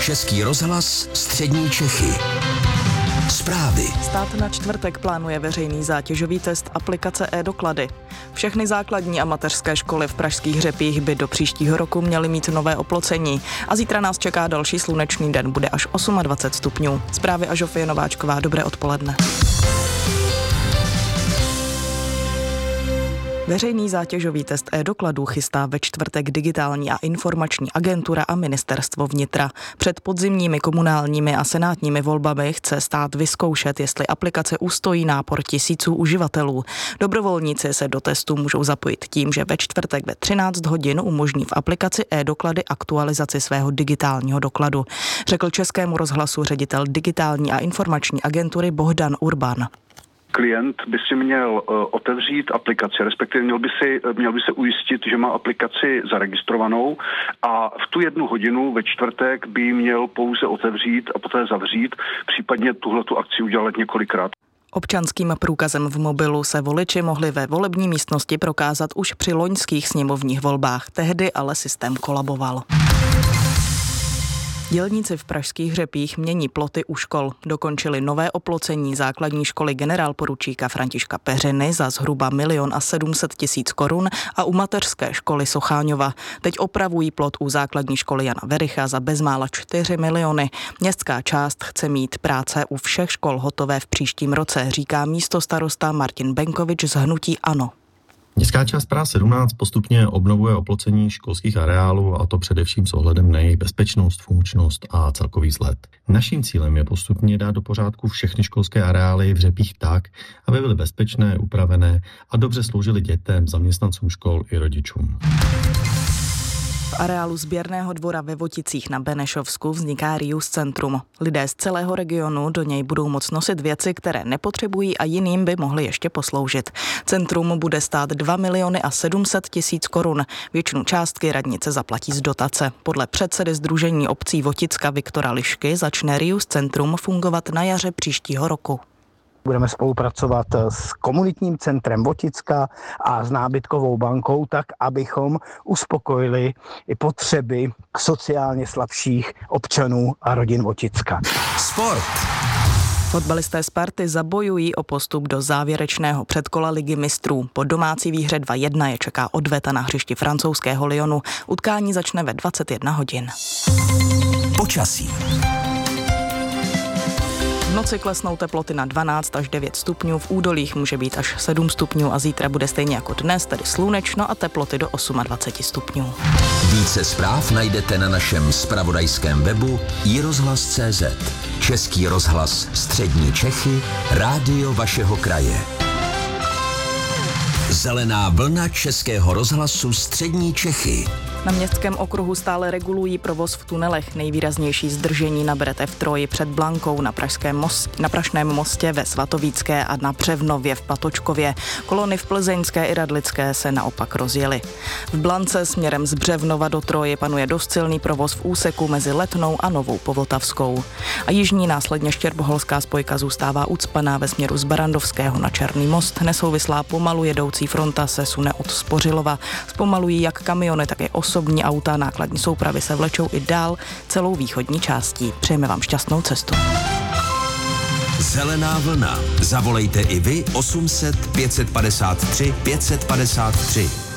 Český rozhlas Střední Čechy. Zprávy. Stát na čtvrtek plánuje veřejný zátěžový test aplikace e-doklady. Všechny základní a mateřské školy v pražských Hřepích by do příštího roku měly mít nové oplocení. A zítra nás čeká další slunečný den, bude až 28 stupňů. Zprávy a Žofie Nováčková, dobré odpoledne. Veřejný zátěžový test e-dokladů chystá ve čtvrtek Digitální a informační agentura a ministerstvo vnitra. Před podzimními komunálními a senátními volbami chce stát vyzkoušet, jestli aplikace ustojí nápor tisíců uživatelů. Dobrovolníci se do testu můžou zapojit tím, že ve čtvrtek ve 13 hodin umožní v aplikaci e-doklady aktualizaci svého digitálního dokladu, řekl Českému rozhlasu ředitel Digitální a informační agentury Bohdan Urban. Klient by si měl otevřít aplikaci, respektive měl by se ujistit, že má aplikaci zaregistrovanou a v tu 1 hodinu ve čtvrtek by ji měl pouze otevřít a poté zavřít, případně tuhletu akci udělat několikrát. Občanským průkazem v mobilu se voliči mohli ve volební místnosti prokázat už při loňských sněmovních volbách. Tehdy ale systém kolaboval. Dělníci v pražských Hřepích mění ploty u škol. Dokončili nové oplocení základní školy generálporučíka Františka Peřiny za zhruba 1 700 000 korun a u mateřské školy Socháňova. Teď opravují plot u základní školy Jana Vericha za bezmála 4 miliony. Městská část chce mít práce u všech škol hotové v příštím roce, říká místostarosta Martin Benkovič z hnutí ANO. Městská část Praha 17 postupně obnovuje oplocení školských areálů, a to především s ohledem na jejich bezpečnost, funkčnost a celkový vzhled. Naším cílem je postupně dát do pořádku všechny školské areály v Hřepích tak, aby byly bezpečné, upravené a dobře sloužily dětem, zaměstnancům škol i rodičům. V areálu sběrného dvora ve Voticích na Benešovsku vzniká Rius Centrum. Lidé z celého regionu do něj budou moct nosit věci, které nepotřebují a jiným by mohly ještě posloužit. Centrum bude stát 2 700 000 korun. Většinu částky radnice zaplatí z dotace. Podle předsedy Sdružení obcí Voticka Viktora Lišky začne Rius Centrum fungovat na jaře příštího roku. Budeme spolupracovat s komunitním centrem Voticka a s nábytkovou bankou tak, abychom uspokojili i potřeby sociálně slabších občanů a rodin Voticka. Sport. Fotbalisté Sparty zabojují o postup do závěrečného předkola Ligy mistrů. Po domácí výhře 2-1 je čeká odveta na hřišti francouzského Lyonu. Utkání začne ve 21 hodin. Počasí. V noci klesnou teploty na 12 až 9 stupňů, v údolích může být až 7 stupňů a zítra bude stejně jako dnes, tedy slunečno a teploty do 28 stupňů. Více zpráv najdete na našem zpravodajském webu iRozhlas.cz. Český rozhlas Střední Čechy, rádio vašeho kraje. Zelená vlna Českého rozhlasu Střední Čechy. Na městském okruhu stále regulují provoz v tunelech. Nejvýraznější zdržení naberete v Troji před Blankou, na Prašném mostě ve Svatovícké a na Břevnově v Patočkově. Kolony v Plzeňské i Radlické se naopak rozjely. V Blance směrem z Břevnova do Troji panuje dost silný provoz v úseku mezi Letnou a Novou Povltavskou. A jižní následně štěrboholská spojka zůstává ucpaná ve směru z Barandovského na Černý most. Nesouvislá pomalu jedoucí fronta se sune od Spořilova. Zpomalují jak kamiony, tak i osobní auta, nákladní soupravy se vlečou i dál celou východní částí. Přejeme vám šťastnou cestu. Zelená vlna. Zavolejte i vy 800 553 553.